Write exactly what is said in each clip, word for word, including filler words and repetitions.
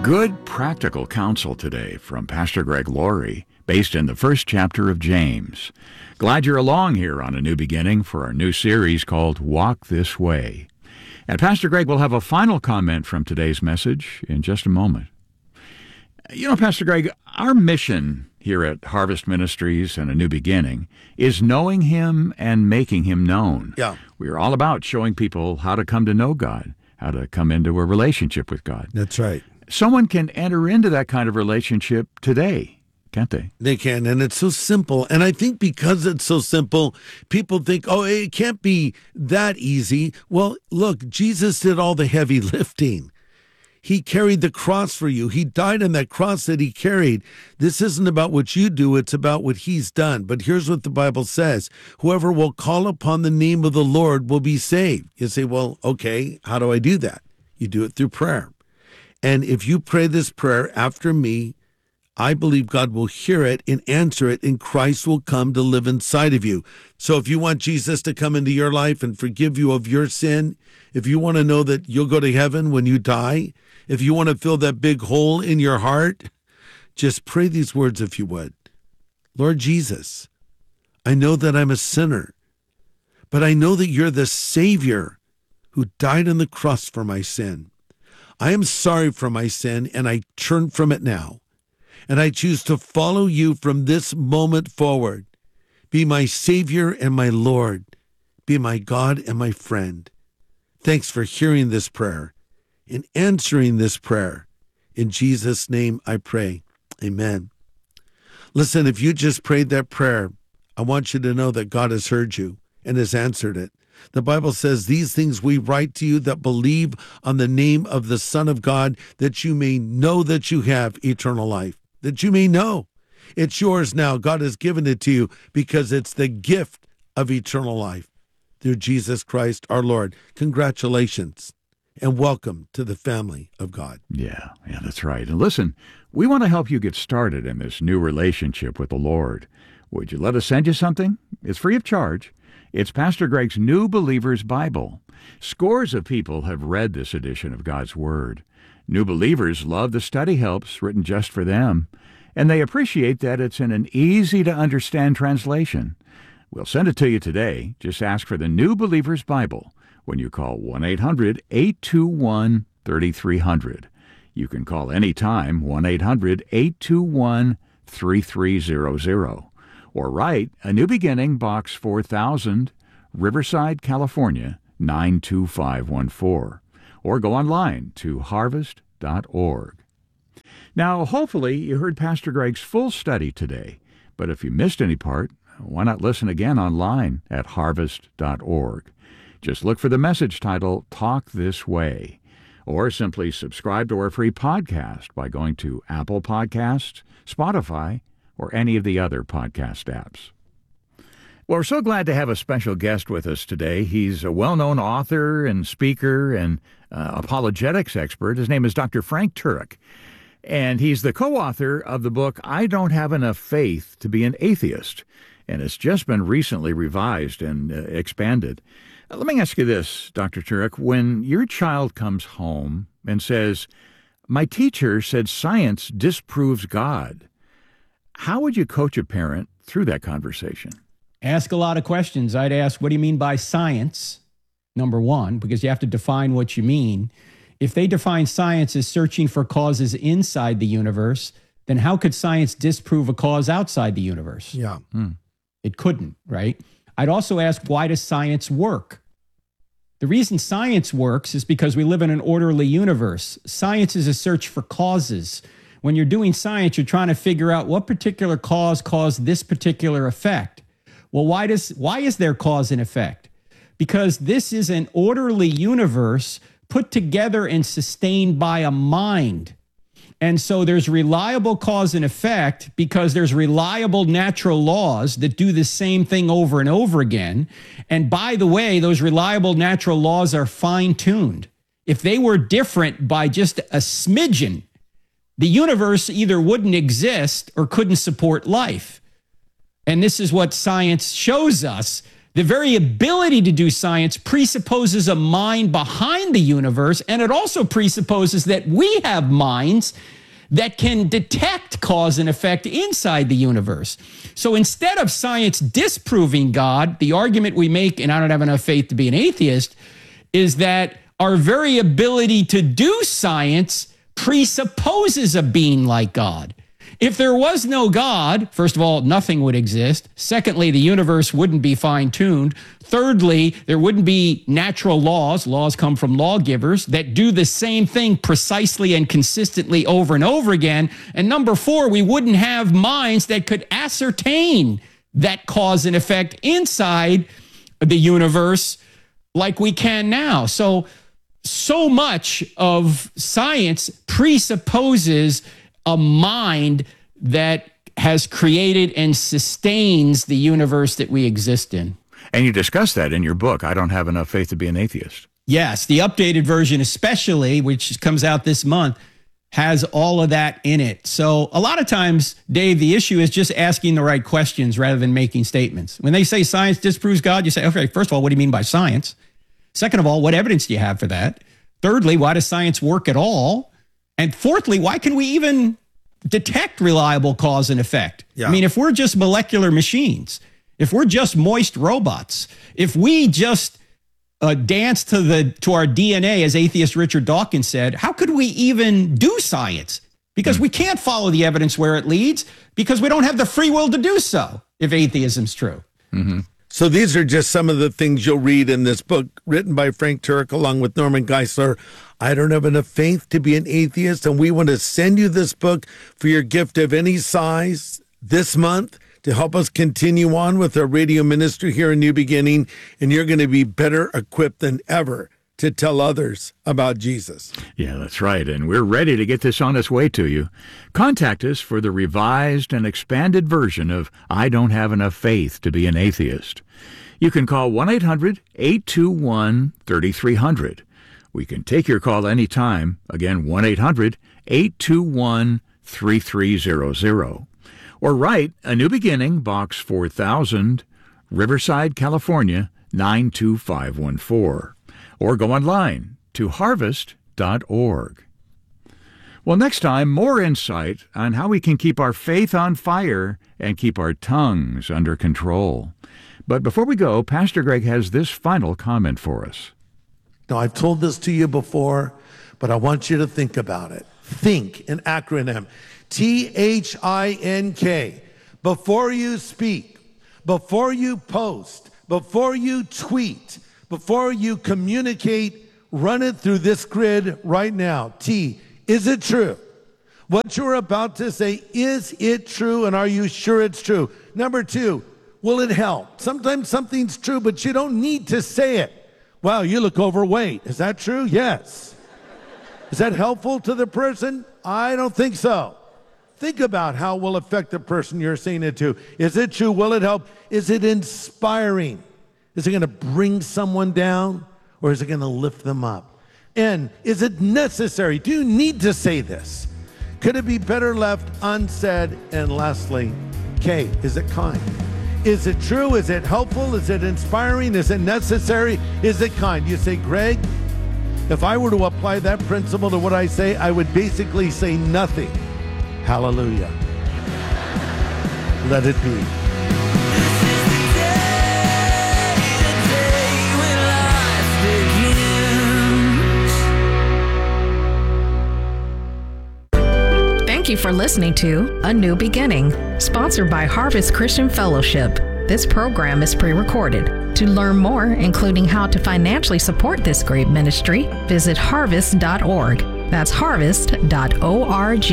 Good practical counsel today from Pastor Greg Laurie, based in the first chapter of James. Glad you're along here on A New Beginning for our new series called Walk This Way. And Pastor Greg will have a final comment from today's message in just a moment. You know, Pastor Greg, our mission here at Harvest Ministries and A New Beginning is knowing Him and making Him known. Yeah. We are all about showing people how to come to know God, how to come into a relationship with God. That's right. Someone can enter into that kind of relationship today, can't they? They can, and it's so simple. And I think because it's so simple, people think, oh, it can't be that easy. Well, look, Jesus did all the heavy lifting. He carried the cross for you. He died on that cross that he carried. This isn't about what you do. It's about what he's done. But here's what the Bible says. Whoever will call upon the name of the Lord will be saved. You say, well, okay, how do I do that? You do it through prayer. And if you pray this prayer after me, I believe God will hear it and answer it, and Christ will come to live inside of you. So if you want Jesus to come into your life and forgive you of your sin, if you want to know that you'll go to heaven when you die, if you want to fill that big hole in your heart, just pray these words if you would. Lord Jesus, I know that I'm a sinner, but I know that you're the Savior who died on the cross for my sin. I am sorry for my sin, and I turn from it now. And I choose to follow you from this moment forward. Be my Savior and my Lord. Be my God and my friend. Thanks for hearing this prayer and answering this prayer. In Jesus' name I pray. Amen. Listen, if you just prayed that prayer, I want you to know that God has heard you and has answered it. The Bible says, these things we write to you that believe on the name of the Son of God, that you may know that you have eternal life, that you may know. It's yours now. God has given it to you because it's the gift of eternal life through Jesus Christ our Lord. Congratulations and welcome to the family of God. Yeah, yeah, that's right. And listen, we want to help you get started in this new relationship with the Lord. Would you let us send you something? It's free of charge. It's Pastor Greg's New Believer's Bible. Scores of people have read this edition of God's Word. New believers love the study helps written just for them, and they appreciate that it's in an easy-to-understand translation. We'll send it to you today. Just ask for the New Believer's Bible when you call one eight hundred eight two one three three zero zero. You can call anytime, one eight hundred eight two one three three zero zero. Or write A New Beginning, Box four thousand, Riverside, California, nine two five one four. Or go online to harvest dot org. Now, hopefully you heard Pastor Greg's full study today, but if you missed any part, why not listen again online at harvest dot org. Just look for the message title, Talk This Way, or simply subscribe to our free podcast by going to Apple Podcasts, Spotify, or any of the other podcast apps. Well, we're so glad to have a special guest with us today. He's a well-known author and speaker and uh, apologetics expert. His name is Doctor Frank Turek, and he's the co-author of the book, I Don't Have Enough Faith to Be an Atheist, and it's just been recently revised and uh, expanded. Uh, let me ask you this, Doctor Turek. When your child comes home and says, my teacher said science disproves God, how would you coach a parent through that conversation? Ask a lot of questions. I'd ask, what do you mean by science? Number one, because you have to define what you mean. If they define science as searching for causes inside the universe, then how could science disprove a cause outside the universe? Yeah. Hmm. It couldn't, right? I'd also ask, why does science work? The reason science works is because we live in an orderly universe. Science is a search for causes. When you're doing science, you're trying to figure out what particular cause caused this particular effect. Well, why does why is there cause and effect? Because this is an orderly universe put together and sustained by a mind. And so there's reliable cause and effect because there's reliable natural laws that do the same thing over and over again. And by the way, those reliable natural laws are fine-tuned. If they were different by just a smidgen, the universe either wouldn't exist or couldn't support life. And this is what science shows us, The very ability to do science presupposes a mind behind the universe, and it also presupposes that we have minds that can detect cause and effect inside the universe. So instead of science disproving God, the argument we make, and I don't have enough faith to be an atheist, is that our very ability to do science presupposes a being like God. If there was no God, first of all, nothing would exist. Secondly, the universe wouldn't be fine-tuned. Thirdly, there wouldn't be natural laws. Laws come from lawgivers that do the same thing precisely and consistently over and over again. And number four, we wouldn't have minds that could ascertain that cause and effect inside the universe like we can now. So, so much of science presupposes a mind that has created and sustains the universe that we exist in. And you discuss that in your book, I Don't Have Enough Faith to Be an Atheist. Yes, the updated version especially, which comes out this month, has all of that in it. So a lot of times, Dave, the issue is just asking the right questions rather than making statements. When they say science disproves God, you say, okay, first of all, what do you mean by science? Second of all, what evidence do you have for that? Thirdly, why does science work at all? And fourthly, why can we even detect reliable cause and effect? Yeah. I mean, if we're just molecular machines, if we're just moist robots, if we just uh, dance to the to our D N A, as atheist Richard Dawkins said, how could we even do science? Because mm. we can't follow the evidence where it leads because we don't have the free will to do so, if atheism's true. Mm-hmm. So these are just some of the things you'll read in this book written by Frank Turek along with Norman Geisler. I Don't Have Enough Faith to Be an Atheist, and we want to send you this book for your gift of any size this month to help us continue on with our radio ministry here in New Beginning, and you're going to be better equipped than ever to tell others about Jesus. Yeah, that's right, and we're ready to get this on its way to you. Contact us for the revised and expanded version of I Don't Have Enough Faith to Be an Atheist. You can call one eight hundred eight two one three three zero zero. We can take your call anytime. Again, one eight hundred eight two one three three zero zero. Or write A New Beginning, Box four thousand, Riverside, California, nine two five one four. Or go online to harvest dot org. Well, next time, more insight on how we can keep our faith on fire and keep our tongues under control. But before we go, Pastor Greg has this final comment for us. Now, I've told this to you before, but I want you to think about it. Think, an acronym. T H I N K. Before you speak, before you post, before you tweet, before you communicate, run it through this grid right now. T, is it true? What you're about to say, is it true, and are you sure it's true? Number two, will it help? Sometimes something's true, but you don't need to say it. Wow, you look overweight. Is that true? Yes. Is that helpful to the person? I don't think so. Think about how it will affect the person you're saying it to. Is it true? Will it help? Is it inspiring? Is it going to bring someone down, or is it going to lift them up? And is it necessary? Do you need to say this? Could it be better left unsaid? And lastly, K, is it kind? Is it true? Is it helpful? Is it inspiring? Is it necessary? Is it kind? You say, Greg, if I were to apply that principle to what I say, I would basically say nothing. Hallelujah. Let it be. Thank you for listening to A New Beginning, sponsored by Harvest Christian Fellowship. This program is pre-recorded. To learn more, including how to financially support this great ministry, visit harvest dot org. That's harvest dot org.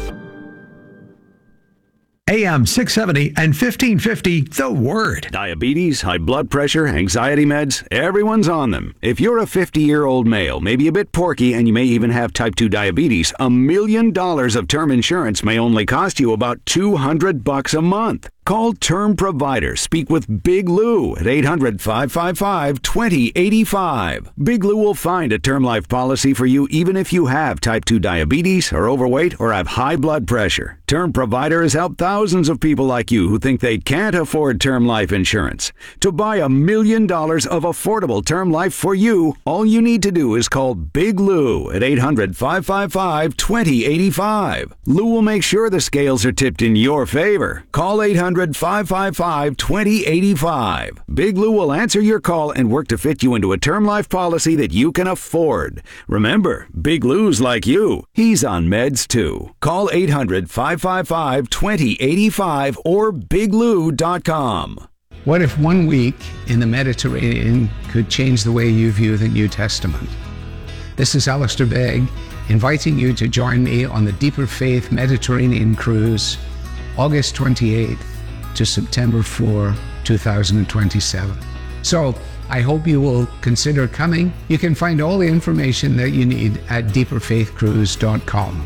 A M six seventy and fifteen fifty, The Word. Diabetes, high blood pressure, anxiety meds, everyone's on them. If you're a fifty-year-old male, maybe a bit porky, and you may even have type two diabetes, a million dollars of term insurance may only cost you about two hundred bucks a month. Call Term Provider. Speak with Big Lou at eight hundred, five five five, two zero eight five. Big Lou will find a term life policy for you even if you have type two diabetes, are overweight, or have high blood pressure. Term Provider has helped thousands of people like you who think they can't afford term life insurance. To buy a million dollars of affordable term life for you, all you need to do is call Big Lou at eight hundred, five five five, two zero eight five. Lou will make sure the scales are tipped in your favor. Call eight hundred, five five five, two zero eight five. Big Lou will answer your call and work to fit you into a term life policy that you can afford. Remember, Big Lou's like you. He's on meds too. Call eight hundred, five five five, two zero eight five or big lou dot com. What if one week in the Mediterranean could change the way you view the New Testament? This is Alistair Begg, inviting you to join me on the Deeper Faith Mediterranean Cruise, August twenty-eighth to September fourth, two thousand twenty-seven. So, I hope you will consider coming. You can find all the information that you need at deeper faith cruise dot com.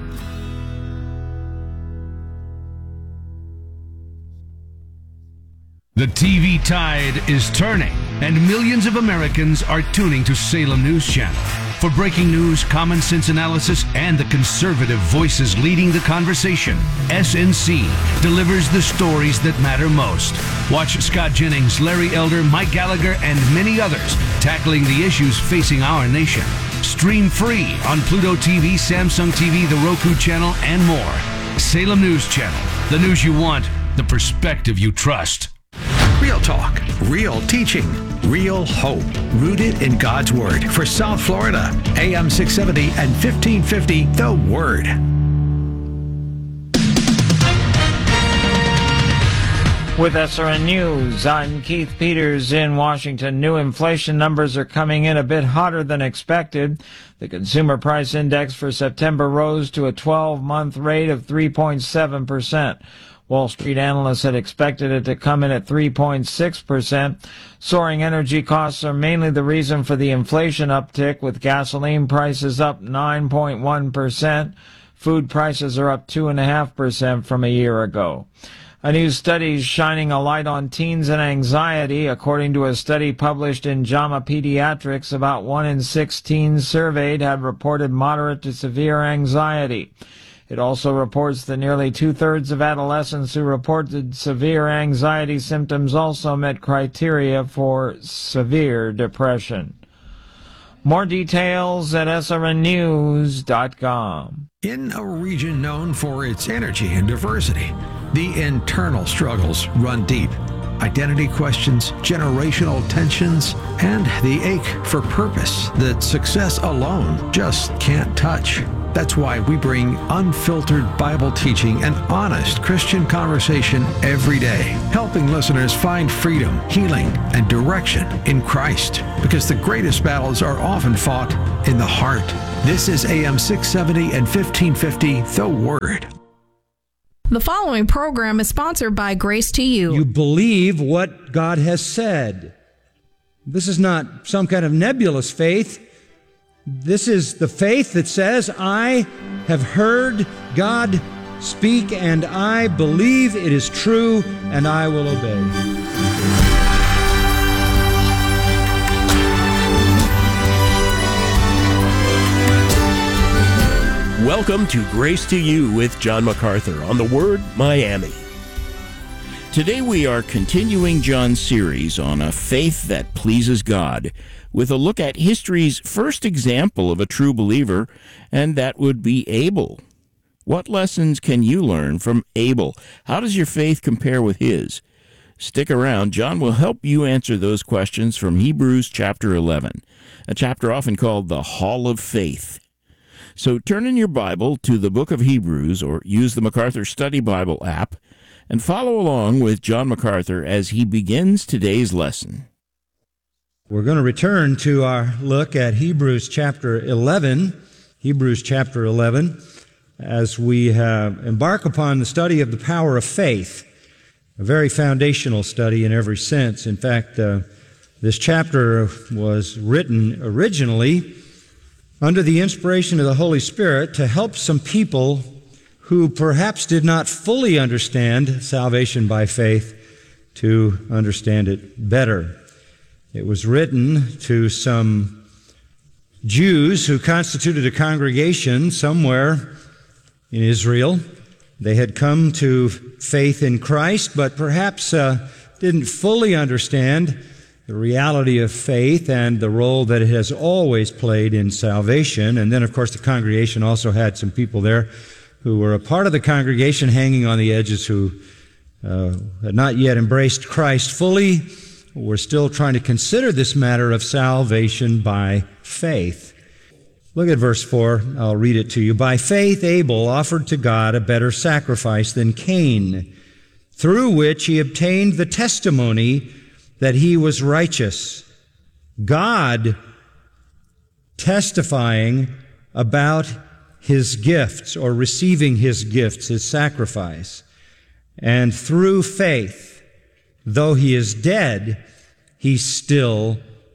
The T V tide is turning, and millions of Americans are tuning to Salem News Channel. For breaking news, common sense analysis, and the conservative voices leading the conversation, S N C delivers the stories that matter most. Watch Scott Jennings, Larry Elder, Mike Gallagher, and many others tackling the issues facing our nation. Stream free on Pluto T V, Samsung T V, the Roku channel, and more. Salem News Channel, the news you want, the perspective you trust. Real talk, real teaching, real hope, rooted in God's Word. For South Florida, A M six seventy and fifteen fifty, The Word. With S R N News, I'm Keith Peters in Washington. New inflation numbers are coming in a bit hotter than expected. The Consumer Price Index for September rose to a twelve-month rate of three point seven percent. Wall Street analysts had expected it to come in at three point six percent. Soaring energy costs are mainly the reason for the inflation uptick, with gasoline prices up nine point one percent. Food prices are up two point five percent from a year ago. A new study is shining a light on teens and anxiety. According to a study published in JAMA Pediatrics, about one in six teens surveyed had reported moderate to severe anxiety. It also reports that nearly two-thirds of adolescents who reported severe anxiety symptoms also met criteria for severe depression. More details at S R N news dot com. In a region known for its energy and diversity, the internal struggles run deep. Identity questions, generational tensions, and the ache for purpose that success alone just can't touch. That's why we bring unfiltered Bible teaching and honest Christian conversation every day, helping listeners find freedom, healing, and direction in Christ. Because the greatest battles are often fought in the heart. This is A M six seventy and fifteen fifty, The Word. The following program is sponsored by Grace to You. You believe what God has said. This is not some kind of nebulous faith. This is the faith that says, I have heard God speak, and I believe it is true, and I will obey. Welcome to Grace to You with John MacArthur on The Word Miami. Today we are continuing John's series on a faith that pleases God, with a look at history's first example of a true believer, and that would be Abel. What lessons can you learn from Abel? How does your faith compare with his? Stick around. John will help you answer those questions from Hebrews chapter eleven, a chapter often called the Hall of Faith. So turn in your Bible to the book of Hebrews, or use the MacArthur Study Bible app, and follow along with John MacArthur as he begins today's lesson. We're going to return to our look at Hebrews chapter eleven, Hebrews chapter eleven, as we uh, embark upon the study of the power of faith, a very foundational study in every sense. In fact, uh, this chapter was written originally under the inspiration of the Holy Spirit to help some people who perhaps did not fully understand salvation by faith to understand it better. It was written to some Jews who constituted a congregation somewhere in Israel. They had come to faith in Christ, but perhaps uh, didn't fully understand the reality of faith and the role that it has always played in salvation. And then, of course, the congregation also had some people there who were a part of the congregation hanging on the edges who uh, had not yet embraced Christ fully, were still trying to consider this matter of salvation by faith. Look at verse four. I'll read it to you. By faith, Abel offered to God a better sacrifice than Cain, through which he obtained the testimony that he was righteous, God testifying about his gifts, or receiving his gifts, his sacrifice. And through faith, though he is dead, he still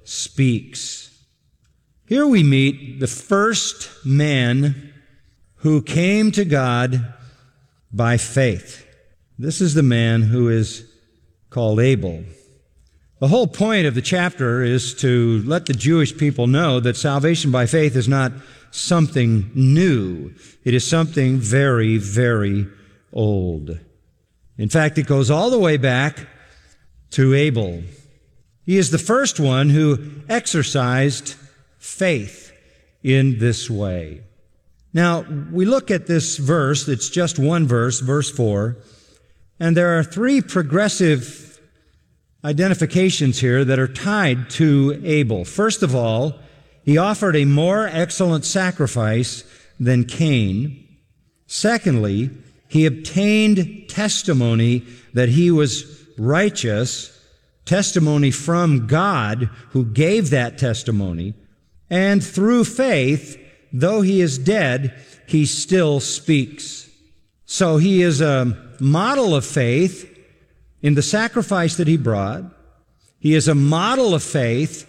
speaks. Here we meet the first man who came to God by faith. This is the man who is called Abel. The whole point of the chapter is to let the Jewish people know that salvation by faith is not something new. It is something very, very old. In fact, it goes all the way back to Abel. He is the first one who exercised faith in this way. Now, we look at this verse, it's just one verse, verse four, and there are three progressive identifications here that are tied to Abel. First of all, he offered a more excellent sacrifice than Cain. Secondly, he obtained testimony that he was righteous, testimony from God who gave that testimony. And through faith, though he is dead, he still speaks. So he is a model of faith in the sacrifice that he brought. He is a model of faith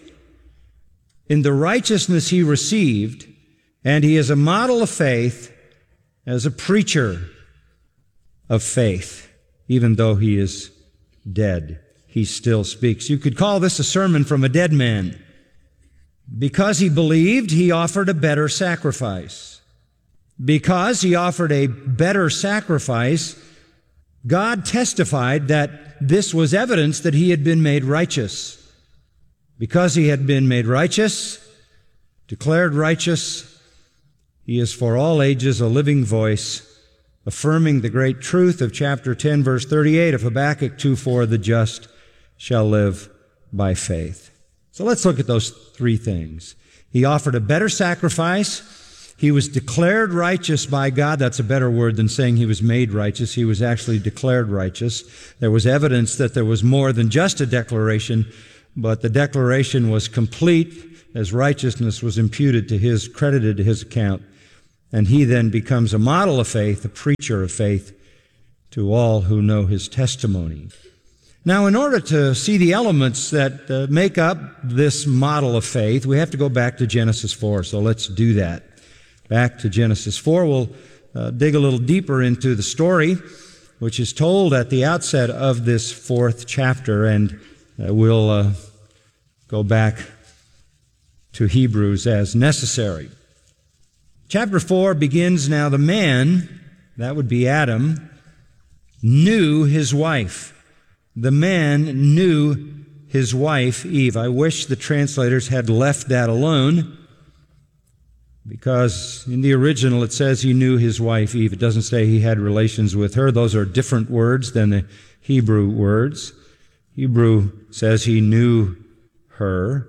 in the righteousness he received, and he is a model of faith as a preacher of faith. Even though he is dead, he still speaks. You could call this a sermon from a dead man. Because he believed, he offered a better sacrifice. Because he offered a better sacrifice, God testified that this was evidence that he had been made righteous. Because he had been made righteous, declared righteous, he is for all ages a living voice, affirming the great truth of chapter ten, verse thirty-eight of Habakkuk two four, the just shall live by faith. So let's look at those three things. He offered a better sacrifice. He was declared righteous by God. That's a better word than saying he was made righteous. He was actually declared righteous. There was evidence that there was more than just a declaration, but the declaration was complete as righteousness was imputed to his, credited to his account. And he then becomes a model of faith, a preacher of faith to all who know his testimony. Now, in order to see the elements that uh, make up this model of faith, we have to go back to Genesis four. So let's do that. Back to Genesis four. We'll uh, dig a little deeper into the story, which is told at the outset of this fourth chapter, and uh, we'll uh, go back to Hebrews as necessary. Chapter four begins, now the man, that would be Adam, knew his wife. The man knew his wife, Eve. I wish the translators had left that alone, because in the original it says he knew his wife, Eve. It doesn't say he had relations with her. Those are different words than the Hebrew words. Hebrew says he knew her.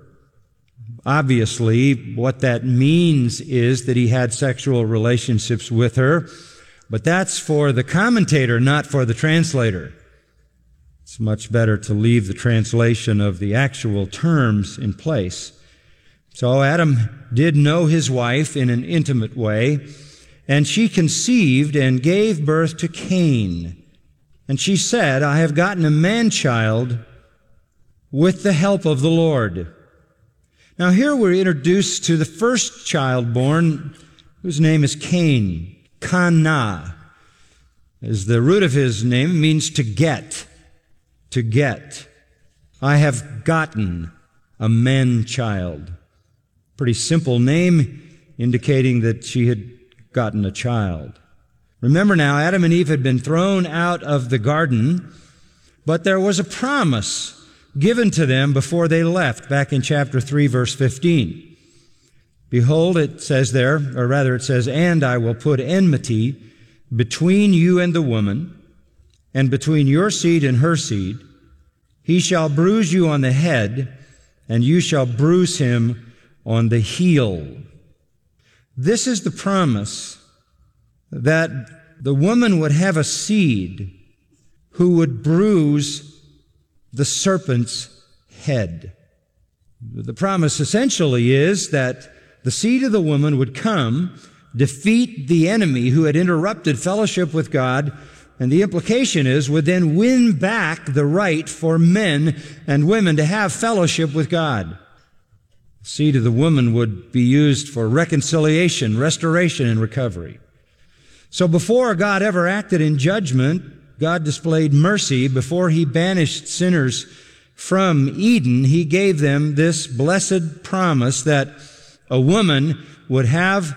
Obviously, what that means is that he had sexual relationships with her, but that's for the commentator, not for the translator. It's much better to leave the translation of the actual terms in place. So Adam did know his wife in an intimate way, and she conceived and gave birth to Cain. And she said, I have gotten a man-child with the help of the Lord. Now here we're introduced to the first child born, whose name is Cain, Cana. is the root of his name. It means to get, to get. I have gotten a man-child. Pretty simple name, indicating that she had gotten a child. Remember now, Adam and Eve had been thrown out of the garden, but there was a promise given to them before they left, back in chapter three, verse fifteen. Behold, it says there, or rather it says, and I will put enmity between you and the woman, and between your seed and her seed. He shall bruise you on the head, and you shall bruise him on the heel. This is the promise that the woman would have a seed who would bruise the serpent's head. The promise essentially is that the seed of the woman would come, defeat the enemy who had interrupted fellowship with God, and the implication is would then win back the right for men and women to have fellowship with God. The seed of the woman would be used for reconciliation, restoration, and recovery. So before God ever acted in judgment, God displayed mercy. Before he banished sinners from Eden, he gave them this blessed promise that a woman would have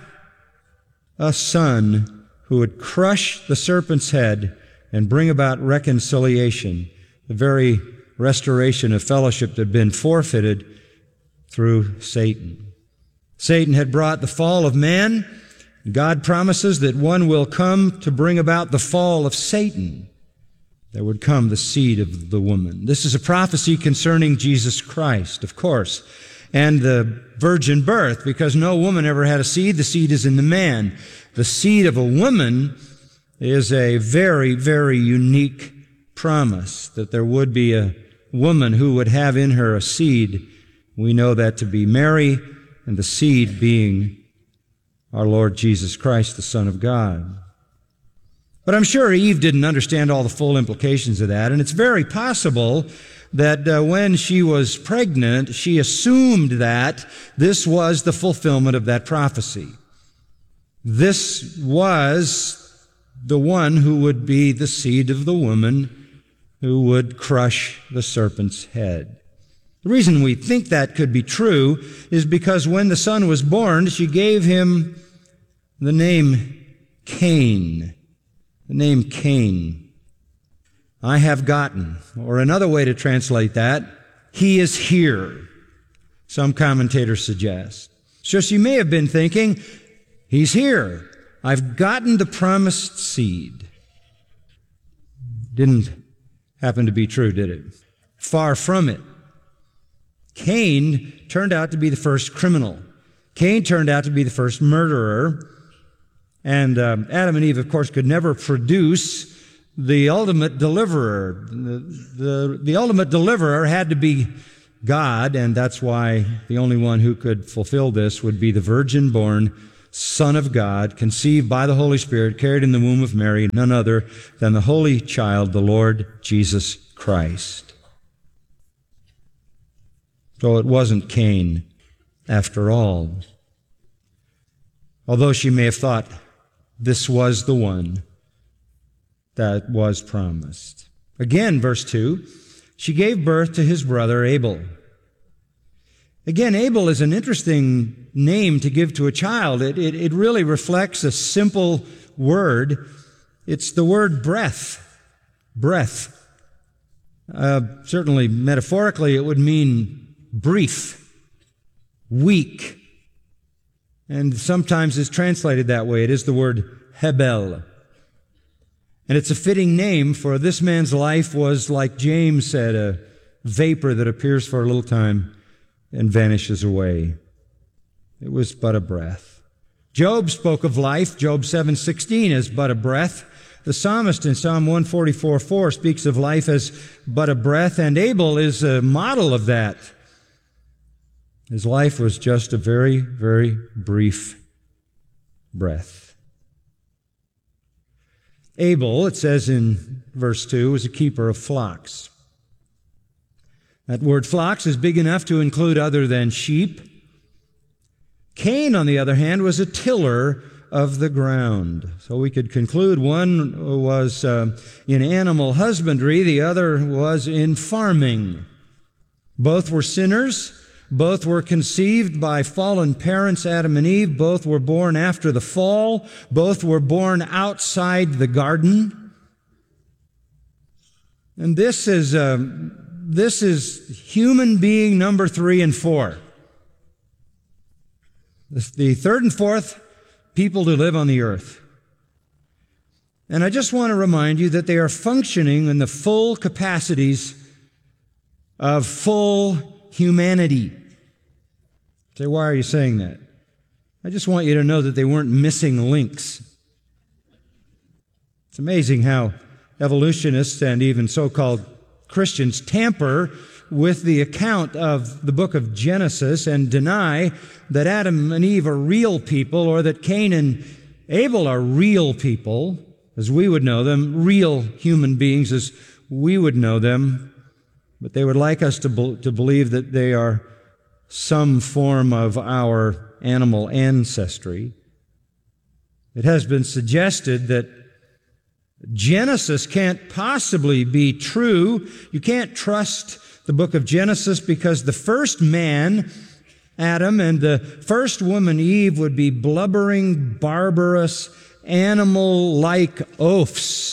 a son who would crush the serpent's head and bring about reconciliation, the very restoration of fellowship that had been forfeited through Satan. Satan had brought the fall of man. God promises that one will come to bring about the fall of Satan. There would come the seed of the woman. This is a prophecy concerning Jesus Christ, of course, and the virgin birth, because no woman ever had a seed. The seed is in the man. The seed of a woman is a very, very unique promise, that there would be a woman who would have in her a seed. We know that to be Mary, and the seed being our Lord Jesus Christ, the Son of God. But I'm sure Eve didn't understand all the full implications of that, and it's very possible that uh, when she was pregnant, she assumed that this was the fulfillment of that prophecy. This was the one who would be the seed of the woman who would crush the serpent's head. The reason we think that could be true is because when the son was born, she gave him the name Cain. The name Cain. I have gotten, or another way to translate that, he is here, some commentators suggest. So she may have been thinking, he's here. I've gotten the promised seed. Didn't happen to be true, did it? Far from it. Cain turned out to be the first criminal. Cain turned out to be the first murderer. And um, Adam and Eve, of course, could never produce the ultimate deliverer. The, the, the ultimate deliverer had to be God, and that's why the only one who could fulfill this would be the virgin-born Son of God, conceived by the Holy Spirit, carried in the womb of Mary, none other than the Holy Child, the Lord Jesus Christ. So it wasn't Cain after all, although she may have thought this was the one that was promised. Again, verse two, she gave birth to his brother Abel. Again, Abel is an interesting name to give to a child. It, it, it really reflects a simple word. It's the word breath. Breath. Uh, certainly, metaphorically, it would mean brief, weak. And sometimes it's translated that way. It is the word Hebel. And it's a fitting name, for this man's life was, like James said, a vapor that appears for a little time and vanishes away. It was but a breath. Job spoke of life, Job seven sixteen, as but a breath. The psalmist in Psalm one forty-four four speaks of life as but a breath, and Abel is a model of that. His life was just a very, very brief breath. Abel, it says in verse two, was a keeper of flocks. That word flocks is big enough to include other than sheep. Cain, on the other hand, was a tiller of the ground. So we could conclude one was uh, in animal husbandry, the other was in farming. Both were sinners. Both were conceived by fallen parents, Adam and Eve. Both were born after the fall. Both were born outside the garden. And this is, uh, this is human being number three and four. The third and fourth people to live on the earth. And I just want to remind you that they are functioning in the full capacities of full humanity. Say, why are you saying that? I just want you to know that they weren't missing links. It's amazing how evolutionists and even so-called Christians tamper with the account of the book of Genesis and deny that Adam and Eve are real people, or that Cain and Abel are real people, as we would know them, real human beings as we would know them. But they would like us to, be- to believe that they are some form of our animal ancestry. It has been suggested that Genesis can't possibly be true. You can't trust the book of Genesis because the first man, Adam, and the first woman, Eve, would be blubbering, barbarous, animal-like oafs.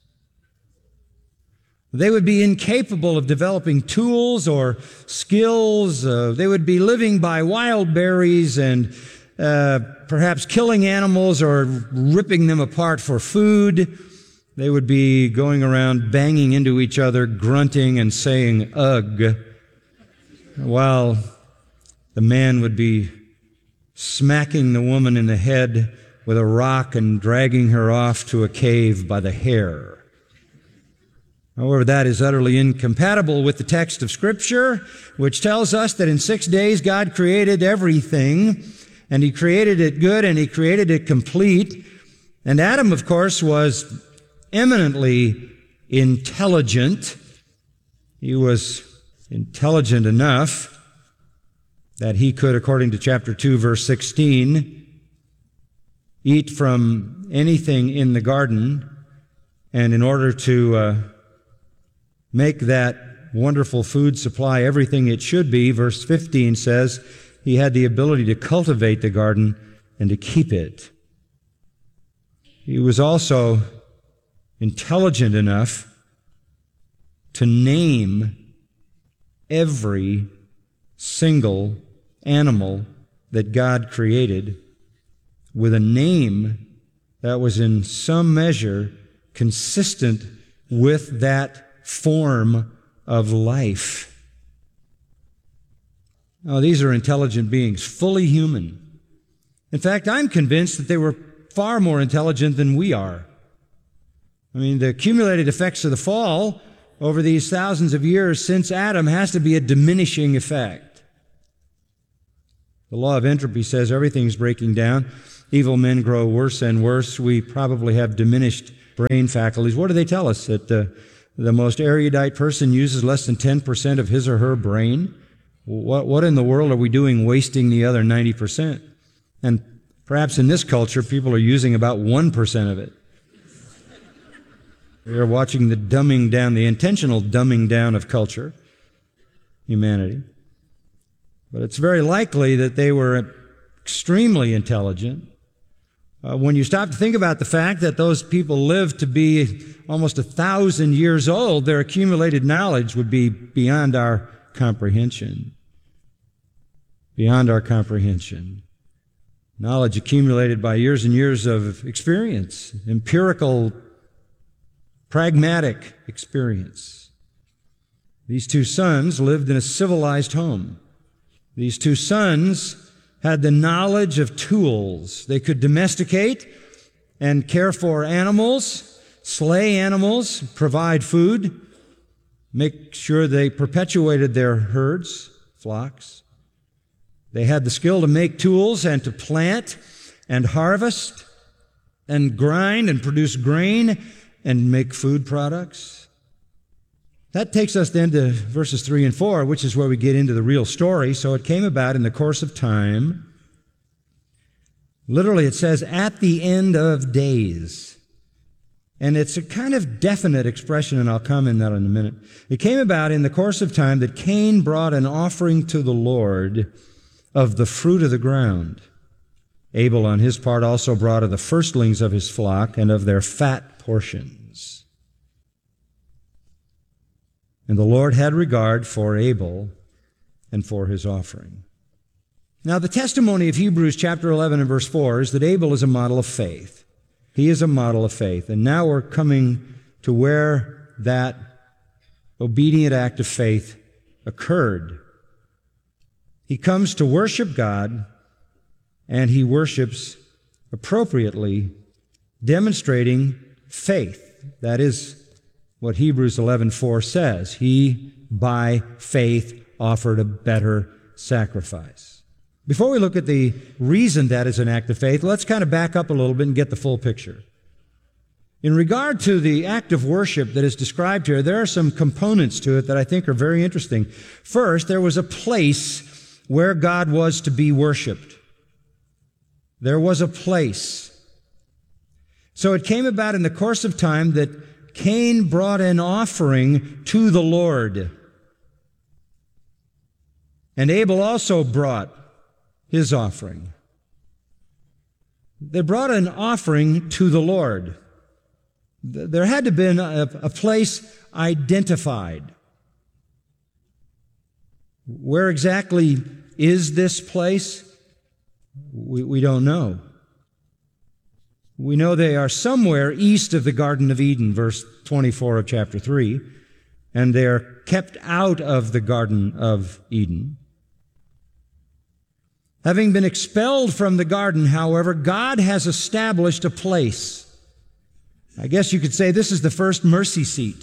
They would be incapable of developing tools or skills. Uh, they would be living by wild berries and uh, perhaps killing animals or ripping them apart for food. They would be going around banging into each other, grunting and saying, ugh, while the man would be smacking the woman in the head with a rock and dragging her off to a cave by the hair. However, that is utterly incompatible with the text of Scripture, which tells us that in six days God created everything, and He created it good, and He created it complete. And Adam, of course, was eminently intelligent. He was intelligent enough that he could, according to chapter two, verse sixteen, eat from anything in the garden, and in order to uh, make that wonderful food supply everything it should be, verse fifteen says, he had the ability to cultivate the garden and to keep it. He was also intelligent enough to name every single animal that God created with a name that was in some measure consistent with that form of life. Now, these are intelligent beings, fully human. In fact, I'm convinced that they were far more intelligent than we are. I mean, the accumulated effects of the fall over these thousands of years since Adam has to be a diminishing effect. The law of entropy says everything's breaking down. Evil men grow worse and worse. We probably have diminished brain faculties. What do they tell us? That uh, the most erudite person uses less than ten percent of his or her brain? What, what in the world are we doing wasting the other ninety percent? And perhaps in this culture, people are using about one percent of it. We are watching the dumbing down, the intentional dumbing down of culture, humanity. But it's very likely that they were extremely intelligent. Uh, when you stop to think about the fact that those people lived to be almost a thousand years old, their accumulated knowledge would be beyond our comprehension. Beyond our comprehension. Knowledge accumulated by years and years of experience, empirical, pragmatic experience. These two sons lived in a civilized home. These two sons had the knowledge of tools. They could domesticate and care for animals, slay animals, provide food, make sure they perpetuated their herds, flocks. They had the skill to make tools and to plant and harvest and grind and produce grain and make food products. That takes us then to verses three and four, which is where we get into the real story. So it came about in the course of time Literally, it says, at the end of days. And it's a kind of definite expression, and I'll comment on that in a minute. It came about in the course of time that Cain brought an offering to the Lord of the fruit of the ground. Abel, on his part, also brought of the firstlings of his flock and of their fat portions. And the Lord had regard for Abel and for his offering. Now, the testimony of Hebrews chapter eleven and verse four is that Abel is a model of faith. He is a model of faith. And now we're coming to where that obedient act of faith occurred. He comes to worship God, and he worships appropriately, demonstrating faith. That is what Hebrews eleven four says. He, by faith, offered a better sacrifice. Before we look at the reason that is an act of faith, let's kind of back up a little bit and get the full picture. In regard to the act of worship that is described here, there are some components to it that I think are very interesting. First, there was a place where God was to be worshiped. There was a place. So it came about in the course of time that Cain brought an offering to the Lord. And Abel also brought his offering. They brought an offering to the Lord. There had to have been a, a place identified. Where exactly is this place? We, we don't know. We know they are somewhere east of the Garden of Eden, verse twenty-four of chapter three, and they are kept out of the Garden of Eden. Having been expelled from the garden, however, God has established a place. I guess you could say this is the first mercy seat.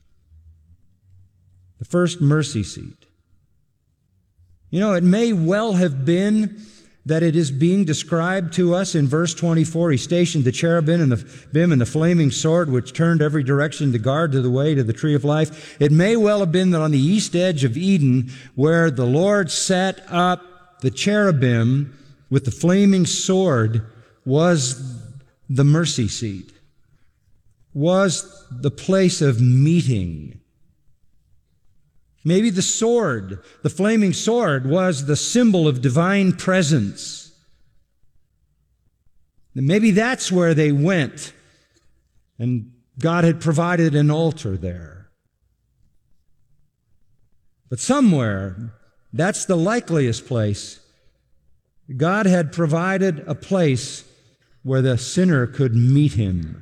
The first mercy seat. You know, it may well have been that it is being described to us in verse twenty-four. He stationed the cherubim and the bim and the flaming sword, which turned every direction to guard to the way to the tree of life. It may well have been that on the east edge of Eden, where the Lord set up the cherubim with the flaming sword, was the mercy seat, was the place of meeting. Maybe the sword, the flaming sword, was the symbol of divine presence. And maybe that's where they went, and God had provided an altar there. But somewhere, that's the likeliest place, God had provided a place where the sinner could meet him.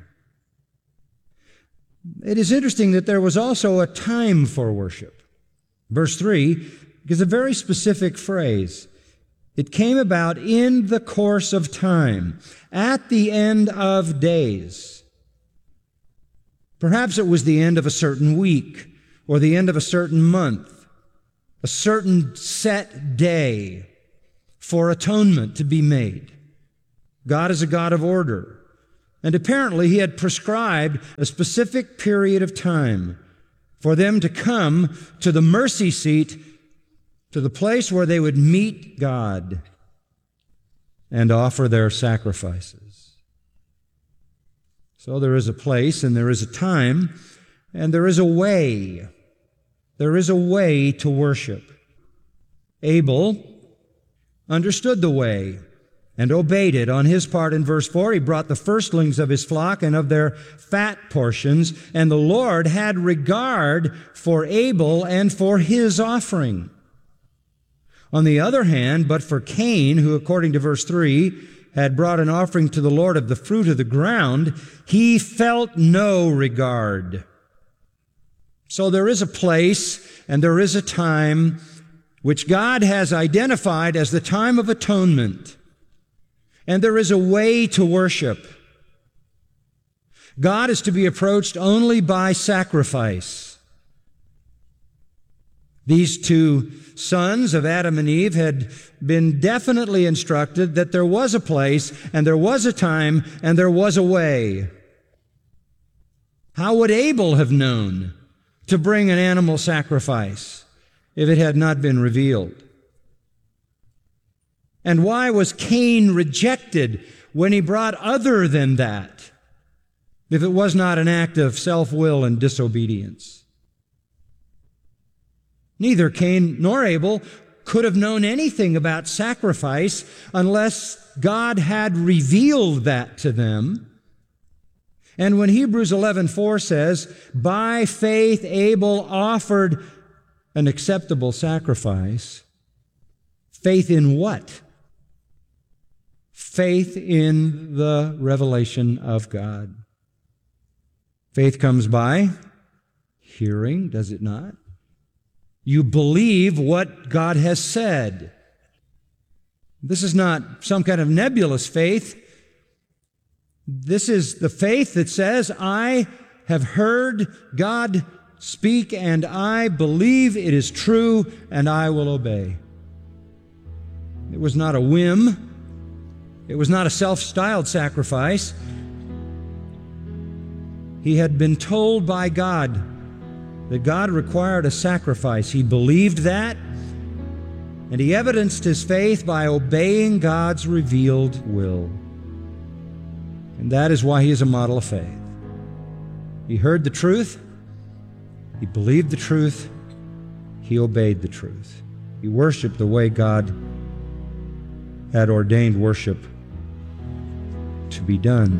It is interesting that there was also a time for worship. Verse three gives a very specific phrase. It came about in the course of time, at the end of days. Perhaps it was the end of a certain week, or the end of a certain month, a certain set day for atonement to be made. God is a God of order. And apparently he had prescribed a specific period of time for them to come to the mercy seat, to the place where they would meet God and offer their sacrifices. So there is a place and there is a time and there is a way. There is a way to worship. Abel understood the way and obeyed it. On his part, in verse four, he brought the firstlings of his flock and of their fat portions, and the Lord had regard for Abel and for his offering. On the other hand, but for Cain, who according to verse three, had brought an offering to the Lord of the fruit of the ground, he felt no regard. So there is a place and there is a time which God has identified as the time of atonement. And there is a way to worship. God is to be approached only by sacrifice. These two sons of Adam and Eve had been definitely instructed that there was a place and there was a time and there was a way. How would Abel have known to bring an animal sacrifice if it had not been revealed? And why was Cain rejected when he brought other than that, if it was not an act of self-will and disobedience? Neither Cain nor Abel could have known anything about sacrifice unless God had revealed that to them. And when Hebrews eleven four says, by faith Abel offered an acceptable sacrifice, faith in what? Faith in the revelation of God. Faith comes by hearing, does it not? You believe what God has said. This is not some kind of nebulous faith. This is the faith that says, I have heard God speak and I believe it is true and I will obey. It was not a whim. It was not a self-styled sacrifice. He had been told by God that God required a sacrifice. He believed that, and he evidenced his faith by obeying God's revealed will. And that is why he is a model of faith. He heard the truth, he believed the truth, he obeyed the truth. He worshiped the way God had ordained worship to be done.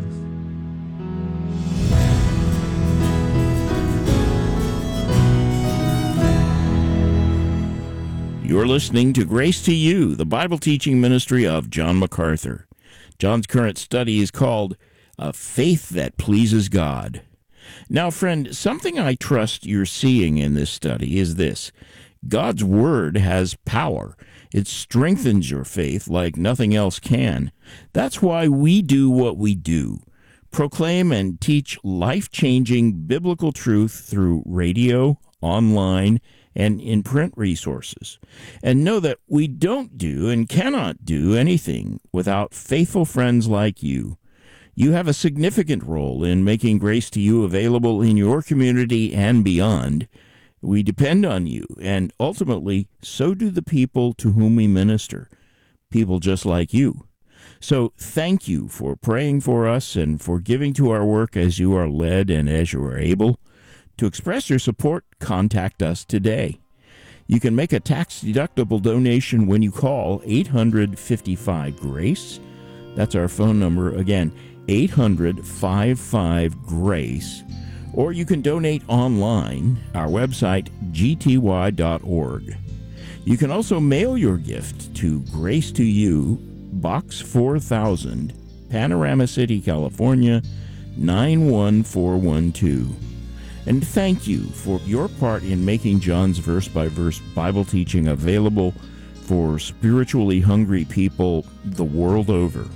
You're listening to Grace to You, the Bible teaching ministry of John MacArthur. John's current study is called A Faith That Pleases God. Now, friend, something I trust you're seeing in this study is this. God's Word has power. It strengthens your faith like nothing else can. That's why we do what we do. Proclaim and teach life-changing biblical truth through radio, online, and in print resources. And know that we don't do and cannot do anything without faithful friends like you. You have a significant role in making Grace to You available in your community and beyond. We depend on you, and ultimately, so do the people to whom we minister, people just like you. So thank you for praying for us and for giving to our work as you are led and as you are able. To express your support, contact us today. You can make a tax-deductible donation when you call eight hundred fifty-five GRACE. That's our phone number again, eight hundred fifty-five GRACE. Or you can donate online, our website, g t y dot org. You can also mail your gift to Grace to You, Box four thousand, Panorama City, California, nine one four one two. And thank you for your part in making John's verse-by-verse Bible teaching available for spiritually hungry people the world over.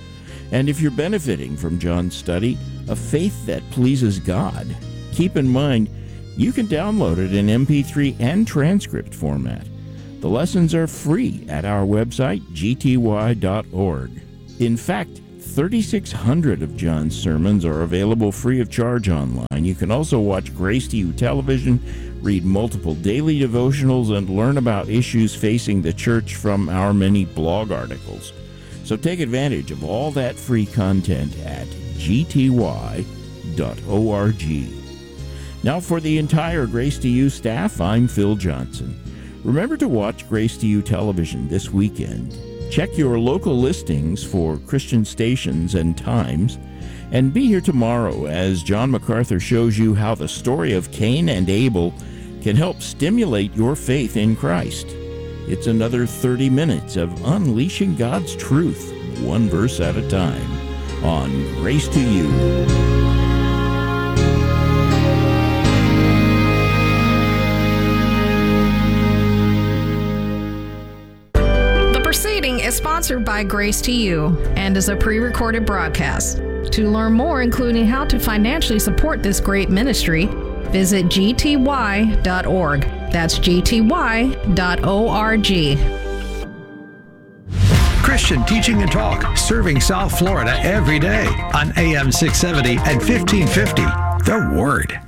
And if you're benefiting from John's study, A Faith That Pleases God, keep in mind you can download it in M P three and transcript format. The lessons are free at our website, g t y dot org. In fact, thirty-six hundred of John's sermons are available free of charge online. You can also watch Grace to You television, read multiple daily devotionals, and learn about issues facing the church from our many blog articles. So take advantage of all that free content at g t y dot org. Now for the entire Grace to You staff, I'm Phil Johnson. Remember to watch Grace to You television this weekend. Check your local listings for Christian stations and times, and be here tomorrow as John MacArthur shows you how the story of Cain and Abel can help stimulate your faith in Christ. It's another thirty minutes of unleashing God's truth, one verse at a time, on Grace to You. Is sponsored by Grace to You and is a pre-recorded broadcast. To learn more, including how to financially support this great ministry, visit g t y dot org. That's g t y dot org. Christian teaching and talk, serving South Florida every day on A M six seventy and fifteen fifty. The Word.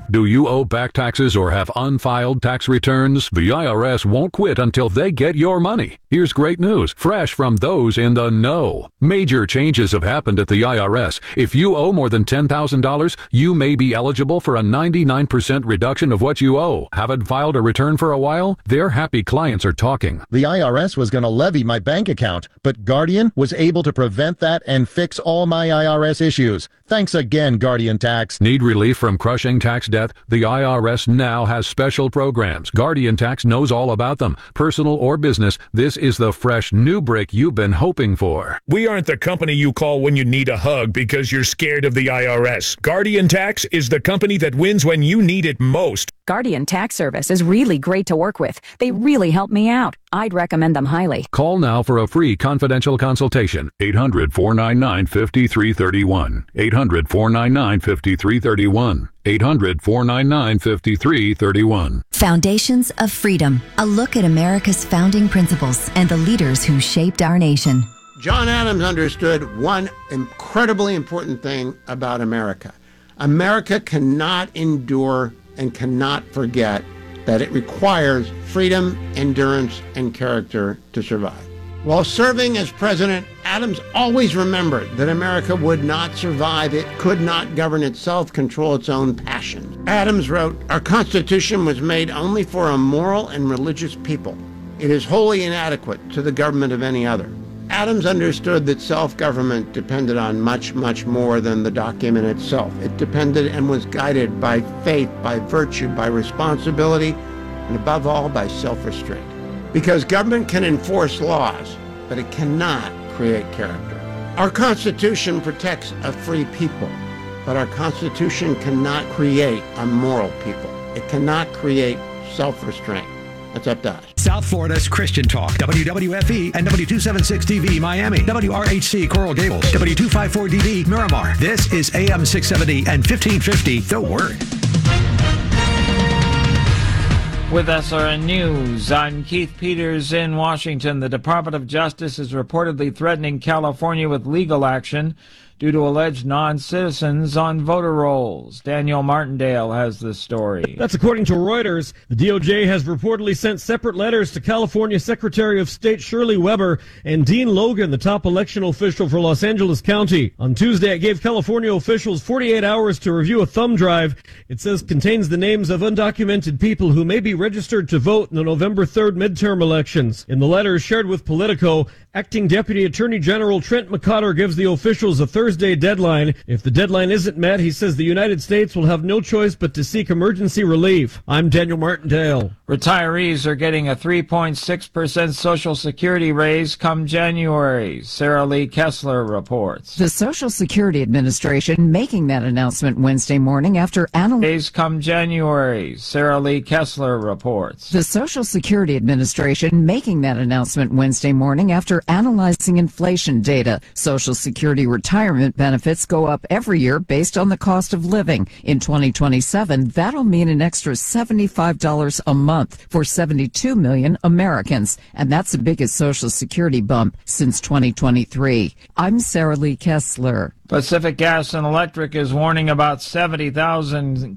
Do you owe back taxes or have unfiled tax returns? The I R S won't quit until they get your money. Here's great news, fresh from those in the know. Major changes have happened at the I R S. If you owe more than ten thousand dollars, you may be eligible for a ninety-nine percent reduction of what you owe. Haven't filed a return for a while? Their happy clients are talking. The I R S was going to levy my bank account, but Guardian was able to prevent that and fix all my I R S issues. Thanks again, Guardian Tax. Need relief from crushing tax debt? The I R S now has special programs. Guardian Tax knows all about them. Personal or business, this is the fresh new break you've been hoping for. We aren't the company you call when you need a hug because you're scared of the I R S. Guardian Tax is the company that wins when you need it most. Guardian Tax Service is really great to work with. They really help me out. I'd recommend them highly. Call now for a free confidential consultation. eight hundred, four nine nine, five three three one. eight hundred, four nine nine, five three three one. eight hundred, four nine nine, five three three one. Foundations of Freedom. A look at America's founding principles and the leaders who shaped our nation. John Adams understood one incredibly important thing about America. America cannot endure and cannot forget that it requires freedom, endurance, and character to survive. While serving as president, Adams always remembered that America would not survive. It could not govern itself, control its own passions. Adams wrote, "Our Constitution was made only for a moral and religious people. It is wholly inadequate to the government of any other." Adams understood that self-government depended on much, much more than the document itself. It depended and was guided by faith, by virtue, by responsibility, and above all, by self-restraint. Because government can enforce laws, but it cannot create character. Our Constitution protects a free people, but our Constitution cannot create a moral people. It cannot create self-restraint. That's up to us. South Florida's Christian Talk, W W F E and W two seventy-six D V Miami, W R H C Coral Gables, W two fifty-four D V Miramar. This is A M six seventy and fifteen fifty, The Word. With S R N News, I'm Keith Peters in Washington. The Department of Justice is reportedly threatening California with legal action due to alleged non-citizens on voter rolls. Daniel Martindale has the story. That's according to Reuters. The D O J has reportedly sent separate letters to California Secretary of State Shirley Weber and Dean Logan, the top election official for Los Angeles County. On Tuesday, it gave California officials forty-eight hours to review a thumb drive. It says contains the names of undocumented people who may be registered to vote in the November third midterm elections. In the letter shared with Politico, Acting Deputy Attorney General Trent McCotter gives the officials a Thursday deadline. If the deadline isn't met, he says the United States will have no choice but to seek emergency relief. I'm Daniel Martindale. Retirees are getting a three point six percent Social Security raise come January. Sarah Lee Kessler reports. The Social Security Administration making that announcement Wednesday morning after analyzing come January. Sarah Lee Kessler reports. The Social Security Administration making that announcement Wednesday morning after analyzing inflation data. Social Security retirement benefits go up every year based on the cost of living. In twenty twenty-seven, that'll mean an extra seventy-five dollars a month for seventy-two million Americans. And that's the biggest Social Security bump since twenty twenty-three. I'm Sarah Lee Kessler. Pacific Gas and Electric is warning about seventy thousand